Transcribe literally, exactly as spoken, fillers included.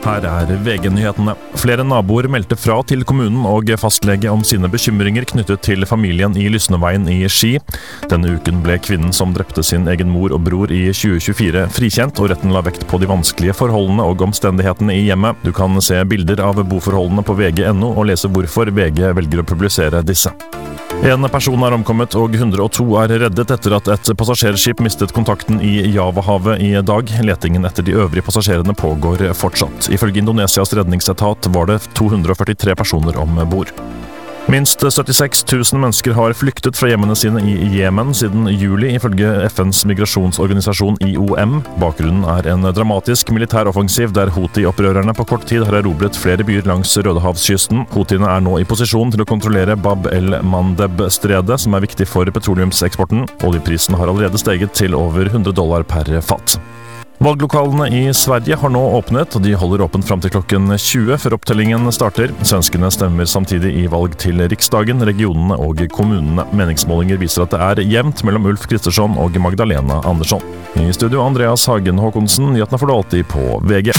Her er V G-nyhetene. Flere naboer meldte fra til kommunen og fastlege om sine bekymringer knyttet til familien i Lysneveien i Ski. Denne uken ble kvinnen som drepte sin egen mor og bror i tjue tjuefire frikjent, og retten la vekt på de vanskelige forholdene og omstendighetene i hjemmet. Du kan se bilder av boforholdene på V G punktum no og lese hvorfor V G velger å publisere disse. En person er omkommet og hundre og to er reddet etter at et passasjerskip mistet kontakten i Javahavet i dag. Letingen etter de øvrige passasjerene pågår fortsatt. Ifølge Indonesias redningsetat var det to hundre og førtitre personer om bord. Minst syttiseks tusen mennesker har flyktet fra hjemmene sine i Jemen siden juli, ifølge F N's migrasjonsorganisasjon I O M. Bakgrunnen er en dramatisk militæroffensiv der Houthi-opprørerne på kort tid har erobret flere byer langs Rødehavskysten. Houthiene er nå i posisjon til å kontrollere Bab el-Mandeb-stredet, som er viktig for petroleumseksporten. Oljeprisen har allerede steget til over hundre dollar per fat. Valglokalene i Sverige har nå åpnet, og de holder åpent frem til klokken tjue før opptellingen starter. Svenskene stemmer samtidig i valg til Riksdagen, regionene og kommunene. Meningsmålinger viser at det er jevnt mellom Ulf Kristersson og Magdalena Andersson. I studio Andreas Hagen Håkonsen, nyhetene får du alltid på V G.